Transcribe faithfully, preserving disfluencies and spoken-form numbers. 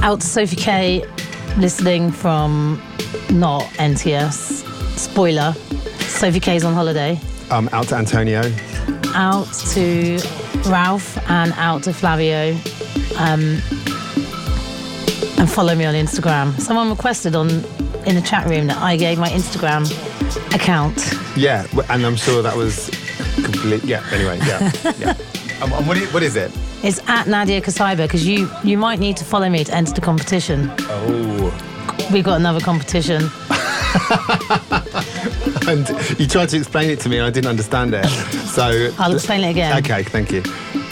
Out to Sophie K, listening from not N T S. Spoiler, Sophie K's on holiday. Um, out to Antonio. Out to Ralph and out to Flavio. Um, and follow me on Instagram. Someone requested on in the chat room that I gave my Instagram account. Yeah, and I'm sure that was complete. Yeah, anyway, yeah. yeah. Um, and what is, what is it? It's at Nadia Kasaiba, because you, you might need to follow me to enter the competition. Oh. We've got another competition. And you tried to explain it to me and I didn't understand it. So I'll explain it again. Okay, thank you.